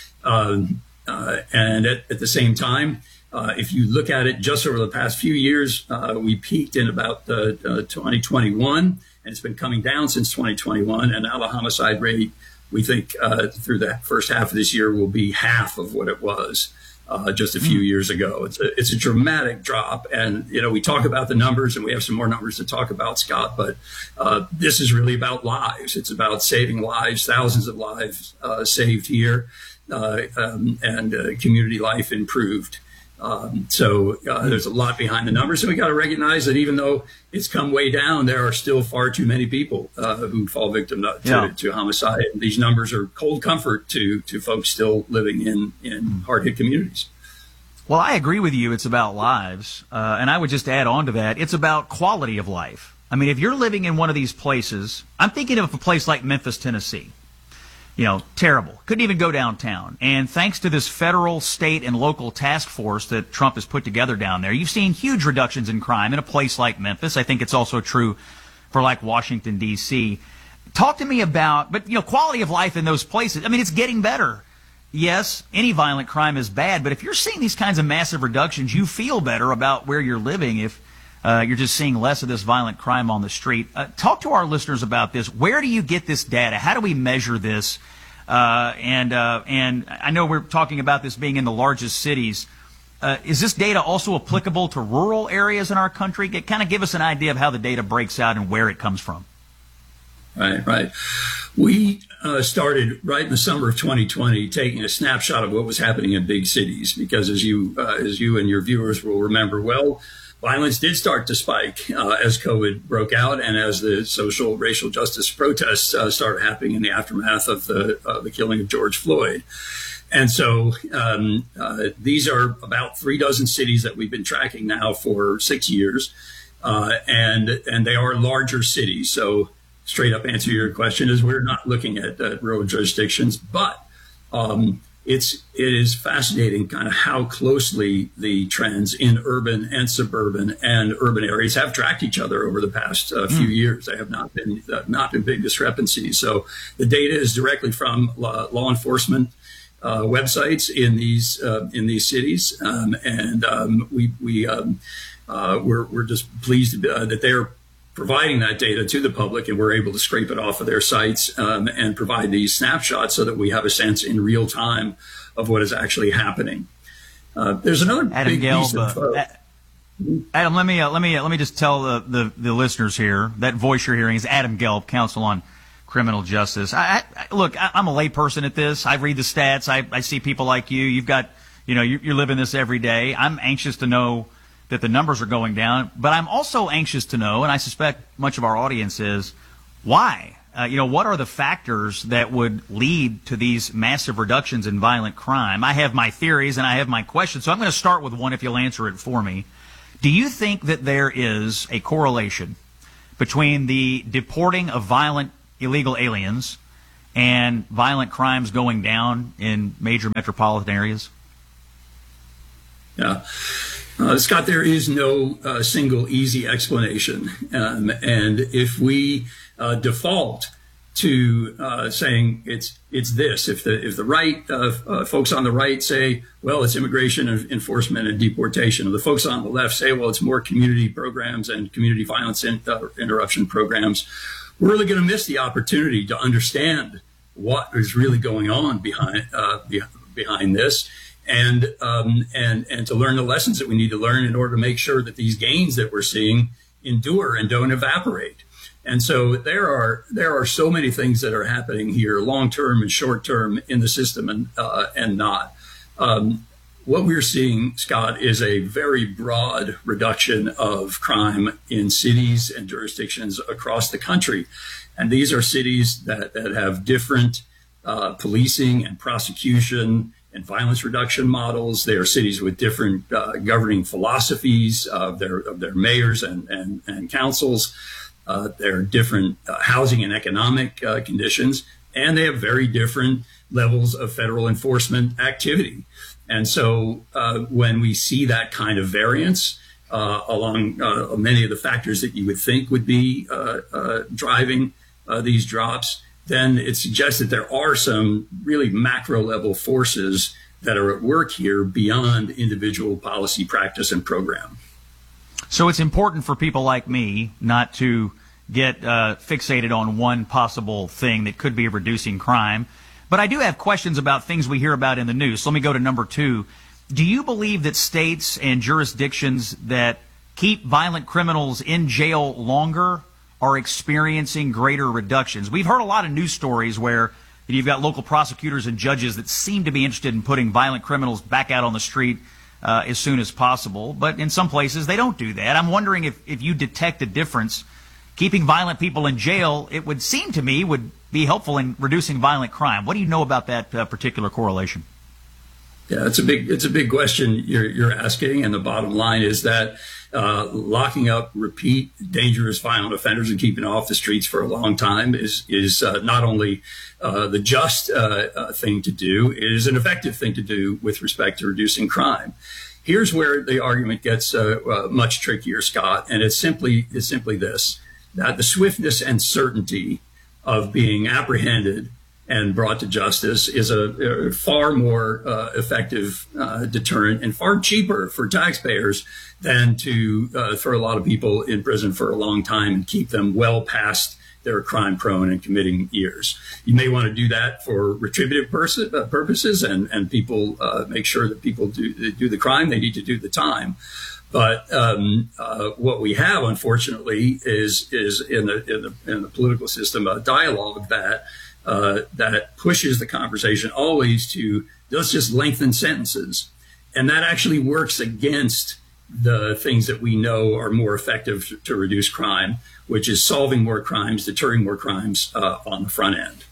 [SPEAKER 5] Um, uh, and at, at the same time, uh, if you look at it just over the past few years, uh, we peaked in about uh, uh, twenty twenty-one, and it's been coming down since twenty twenty-one. And now the homicide rate, we think uh, through the first half of this year will be half of what it was uh, just a few mm. years ago. It's a, it's a dramatic drop. And, you know, we talk about the numbers, and we have some more numbers to talk about, Scott, but uh, this is really about lives. It's about saving lives, thousands of lives uh, saved here. Uh, um, and uh, community life improved. Um, so uh, there's a lot behind the numbers. And we got to recognize that even though it's come way down, there are still far too many people uh, who fall victim to,
[SPEAKER 1] yeah.
[SPEAKER 5] to, to homicide. And these numbers are cold comfort to, to folks still living in, in hard-hit communities.
[SPEAKER 1] Well, I agree with you. It's about lives. Uh, and I would just add on to that, it's about quality of life. I mean, if you're living in one of these places, I'm thinking of a place like Memphis, Tennessee. You know, terrible. Couldn't even go downtown. And thanks to this federal, state, and local task force that Trump has put together down there, you've seen huge reductions in crime in a place like Memphis. I think it's also true for like Washington, D C. Talk to me about, but you know, quality of life in those places. I mean, it's getting better. Yes, any violent crime is bad, but if you're seeing these kinds of massive reductions, you feel better about where you're living if uh, you're just seeing less of this violent crime on the street. Uh, talk to our listeners about this. Where do you get this data? How do we measure this? Uh, and uh, and I know we're talking about this being in the largest cities. Uh, is this data also applicable to rural areas in our country? Get, kind of give us an idea of how the data breaks out and where it comes from.
[SPEAKER 5] Right, right. We uh, started right in the summer of twenty twenty taking a snapshot of what was happening in big cities because, as you uh, as you and your viewers will remember well, violence did start to spike uh, as COVID broke out and as the social racial justice protests uh, started happening in the aftermath of the uh, the killing of George Floyd. And so um, uh, these are about three dozen cities that we've been tracking now for six years, uh, and and they are larger cities. So straight up answer to your question is we're not looking at uh, rural jurisdictions, but um, It's it is fascinating kind of how closely the trends in urban and suburban and urban areas have tracked each other over the past uh, few mm. years. They have not been uh, not been big discrepancies. So the data is directly from law, law enforcement uh, websites in these uh, in these cities, um, and um, we we um, uh, we're we're just pleased uh, that they're providing that data to the public, and we're able to scrape it off of their sites um, and provide these snapshots so that we have a sense in real time of what is actually happening. Uh, there's another
[SPEAKER 1] Adam
[SPEAKER 5] big
[SPEAKER 1] Gelb,
[SPEAKER 5] piece of, uh,
[SPEAKER 1] Adam, let me uh, let me uh, let me just tell the, the the listeners here that voice you're hearing is Adam Gelb, Counsel on Criminal Justice. I, I, look, I, I'm a layperson at this. I read the stats. I, I see people like you. You've got, you know, you, you're living this every day. I'm anxious to know that the numbers are going down, but I'm also anxious to know, and I suspect much of our audience is, why? Uh, you know, what are the factors that would lead to these massive reductions in violent crime? I have my theories and I have my questions, so I'm going to start with one if you'll answer it for me. Do you think that there is a correlation between the deporting of violent illegal aliens and violent crimes going down in major metropolitan areas?
[SPEAKER 5] Yeah. Uh, Scott, there is no uh, single easy explanation. Um, and if we uh, default to uh, saying it's it's this, if the if the right uh, uh, folks on the right say, well, it's immigration enforcement and deportation, or the folks on the left say, well, it's more community programs and community violence in, uh, interruption programs, we're really going to miss the opportunity to understand what is really going on behind uh, behind this. And, um, and, and to learn the lessons that we need to learn in order to make sure that these gains that we're seeing endure and don't evaporate. And so there are, there are so many things that are happening here, long-term and short-term in the system and, uh, and not. Um, what we're seeing, Scott, is a very broad reduction of crime in cities and jurisdictions across the country. And these are cities that, that have different, uh, policing and prosecution and violence reduction models. They are cities with different uh, governing philosophies of their of their mayors and and, and councils. Uh, there are different uh, housing and economic uh, conditions, and they have very different levels of federal enforcement activity. And so, uh, when we see that kind of variance uh, along uh, many of the factors that you would think would be uh, uh, driving uh, these drops, then it suggests that there are some really macro level forces that are at work here beyond individual policy practice and program.
[SPEAKER 1] So it's important for people like me not to get uh, fixated on one possible thing that could be reducing crime. But I do have questions about things we hear about in the news. So let me go to number two. Do you believe that states and jurisdictions that keep violent criminals in jail longer are experiencing greater reductions? We've heard a lot of news stories where you've got local prosecutors and judges that seem to be interested in putting violent criminals back out on the street uh, as soon as possible. But in some places, they don't do that. I'm wondering if, if you detect a difference. Keeping violent people in jail, it would seem to me, would be helpful in reducing violent crime. What do you know about that uh, particular correlation?
[SPEAKER 5] Yeah, it's a big it's a big question you're, you're asking, and the bottom line is that uh, locking up repeat dangerous violent offenders and keeping them off the streets for a long time is is uh, not only uh, the just uh, uh, thing to do, it is an effective thing to do with respect to reducing crime. Here's where the argument gets uh, uh, much trickier, Scott, and it's simply it's simply this: that the swiftness and certainty of being apprehended and brought to justice is a, a far more uh, effective uh, deterrent and far cheaper for taxpayers than to uh, throw a lot of people in prison for a long time and keep them well past their crime prone and committing years. You may want to do that for retributive pers- uh, purposes and, and people uh, make sure that people do, do the crime, they need to do the time. But um, uh, what we have, unfortunately, is is in the in the, in the political system a dialogue that uh, that pushes the conversation always to let's just lengthen sentences, and that actually works against the things that we know are more effective to, to reduce crime, which is solving more crimes, deterring more crimes uh, on the front end.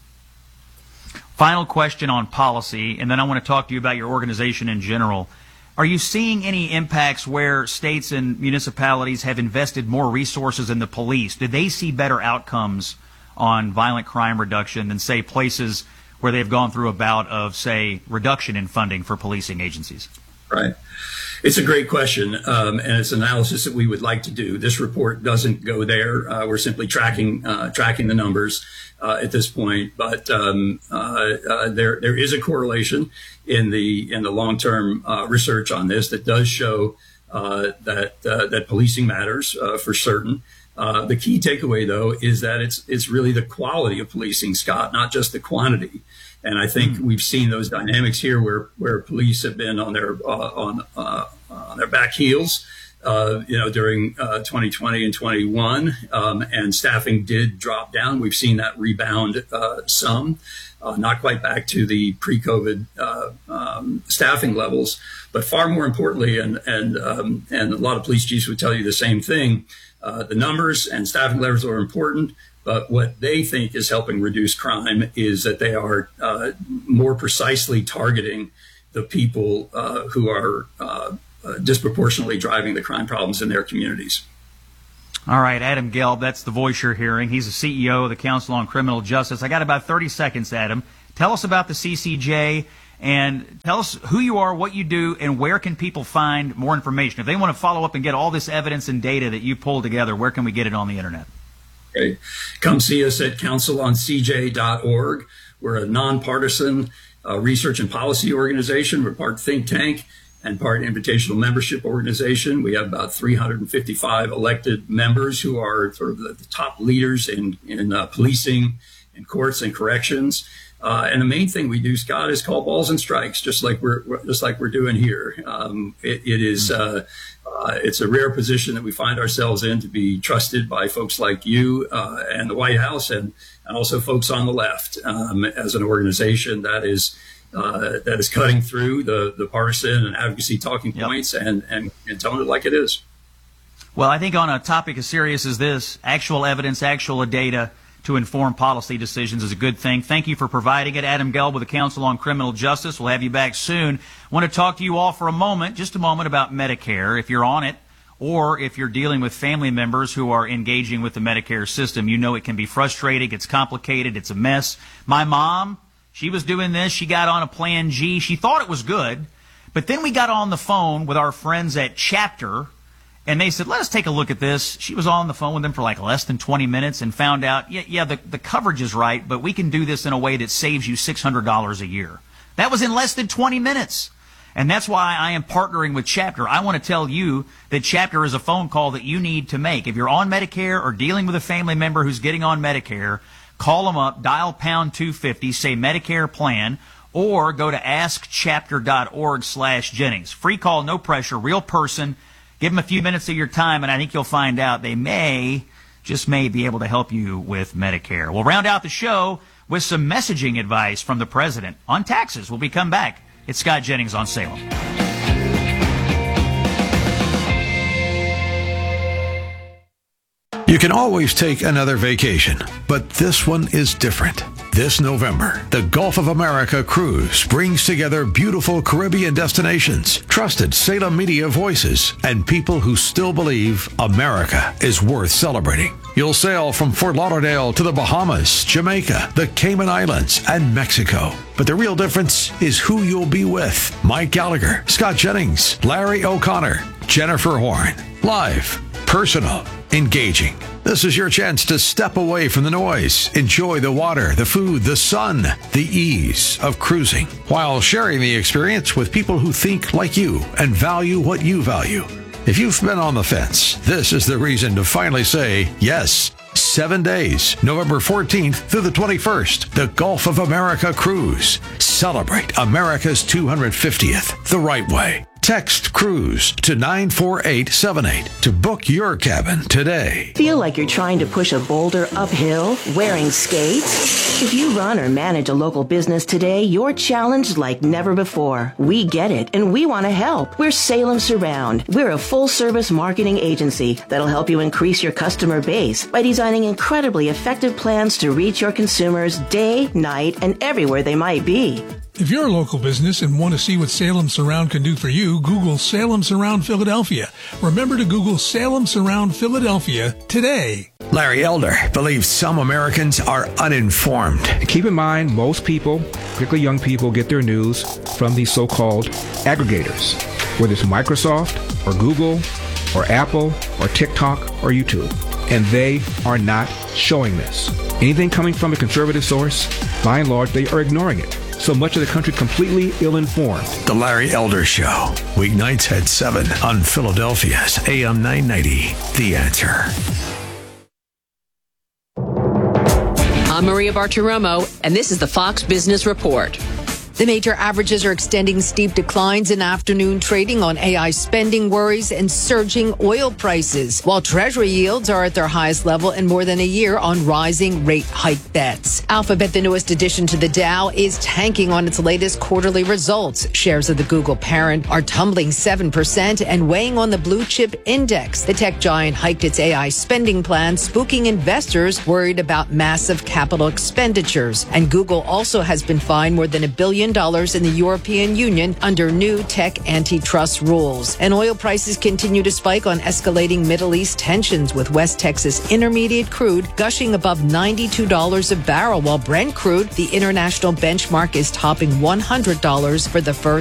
[SPEAKER 1] Final question on policy, and then I want to talk to you about your organization in general. Are you seeing any impacts where states and municipalities have invested more resources in the police? Do they see better outcomes on violent crime reduction than, say, places where they've gone through a bout of, say, reduction in funding for policing agencies?
[SPEAKER 5] Right. It's a great question, um, and it's analysis that we would like to do. This report doesn't go there. Uh, we're simply tracking uh, tracking the numbers uh, at this point. But um, uh, uh, there there is a correlation in the in the long term uh, research on this that does show uh, that uh, that policing matters uh, for certain. Uh, the key takeaway, though, is that it's it's really the quality of policing, Scott, not just the quantity. And I think mm. we've seen those dynamics here, where where police have been on their uh, on uh, on their back heels, uh, you know, during uh, twenty twenty and twenty-one, um, and staffing did drop down. We've seen that rebound uh, some, uh, not quite back to the pre-COVID uh, um, staffing levels, but far more importantly, and and um, and a lot of police chiefs would tell you the same thing. Uh, the numbers and staffing levels are important, but what they think is helping reduce crime is that they are uh, more precisely targeting the people uh, who are uh, uh, disproportionately driving the crime problems in their communities.
[SPEAKER 1] All right, Adam Gelb, that's the voice you're hearing. He's the C E O of the Council on Criminal Justice. I got about thirty seconds, Adam. Tell us about the C C J. And tell us who you are, what you do, and where can people find more information. If they want to follow up and get all this evidence and data that you pulled together, where can we get it on the internet?
[SPEAKER 5] Okay. Come see us at council on c j dot org. We're a nonpartisan uh, research and policy organization. We're part think tank and part invitational membership organization. We have about three hundred fifty-five elected members who are sort of the, the top leaders in, in uh, policing, in courts and corrections. Uh, and the main thing we do, Scott, is call balls and strikes, just like we're just like we're doing here. Um, it, it is uh, uh, it's a rare position that we find ourselves in, to be trusted by folks like you uh, and the White House, and, and also folks on the left, um, as an organization that is uh, that is cutting through the the partisan and advocacy talking points yep. and, and and telling it like it is.
[SPEAKER 1] Well, I think on a topic as serious as this, actual evidence, actual data to inform policy decisions is a good thing. Thank you for providing it. Adam Gelb with the Council on Criminal Justice. We'll have you back soon. I want to talk to you all for a moment, just a moment, about Medicare. If you're on it, or if you're dealing with family members who are engaging with the Medicare system, you know it can be frustrating, it's complicated, it's a mess. My mom, she was doing this. She got on a Plan G. She thought it was good, but then we got on the phone with our friends at Chapter, and they said, let us take a look at this. She was on the phone with them for like less than twenty minutes and found out, yeah, yeah the, the coverage is right, but we can do this in a way that saves you six hundred dollars a year. That was in less than twenty minutes. And that's why I am partnering with Chapter. I want to tell you that Chapter is a phone call that you need to make. If you're on Medicare or dealing with a family member who's getting on Medicare, call them up, dial pound two fifty, say Medicare plan, or go to ask chapter dot org slash Jennings. Free call, no pressure, real person. Give them a few minutes of your time, and I think you'll find out they may, just may, be able to help you with Medicare. We'll round out the show with some messaging advice from the president on taxes. We'll be come back. It's Scott Jennings on Salem.
[SPEAKER 8] You can always take another vacation, but this one is different. This November, the Gulf of America Cruise brings together beautiful Caribbean destinations, trusted Salem media voices, and people who still believe America is worth celebrating. You'll sail from Fort Lauderdale to the Bahamas, Jamaica, the Cayman Islands, and Mexico. But the real difference is who you'll be with. Mike Gallagher, Scott Jennings, Larry O'Connor, Jennifer Horn. Live, personal, engaging. This is your chance to step away from the noise, enjoy the water, the food, the sun, the ease of cruising, while sharing the experience with people who think like you and value what you value. If you've been on the fence, this is the reason to finally say yes. Seven days, November fourteenth through the twenty-first, the Gulf of America Cruise. Celebrate America's two hundred fiftieth the right way. Text CRUISE to nine four eight seven eight to book your cabin today.
[SPEAKER 7] Feel like you're trying to push a boulder uphill wearing skates? If you run or manage a local business today, you're challenged like never before. We get it, and we want to help. We're Salem Surround. We're a full-service marketing agency that'll help you increase your customer base by designing incredibly effective plans to reach your consumers day, night, and everywhere they might be.
[SPEAKER 15] If you're a local business and want to see what Salem Surround can do for you, Google Salem Surround Philadelphia. Remember to Google Salem Surround Philadelphia today.
[SPEAKER 8] Larry Elder believes some Americans are uninformed.
[SPEAKER 10] Keep in mind, most people, particularly young people, get their news from these so-called aggregators, whether it's Microsoft or Google or Apple or TikTok or YouTube. And they are not showing this. Anything coming from a conservative source, by and large, they are ignoring it. So much of the country completely ill-informed.
[SPEAKER 8] The Larry Elder Show, weeknights at seven on Philadelphia's A M nine ninety, The Answer.
[SPEAKER 11] I'm Maria Bartiromo, and this is the Fox Business Report. The major averages are extending steep declines in afternoon trading on A I spending worries and surging oil prices, while Treasury yields are at their highest level in more than a year on rising rate hike bets. Alphabet, the newest addition to the Dow, is tanking on its latest quarterly results. Shares of the Google parent are tumbling seven percent and weighing on the blue chip index. The tech giant hiked its A I spending plan, spooking investors worried about massive capital expenditures. And Google also has been fined more than a billion dollars in the European Union under new tech antitrust rules. And oil prices continue to spike on escalating Middle East tensions, with West Texas Intermediate crude gushing above ninety-two dollars a barrel, while Brent crude, the international benchmark, is topping one hundred dollars for the first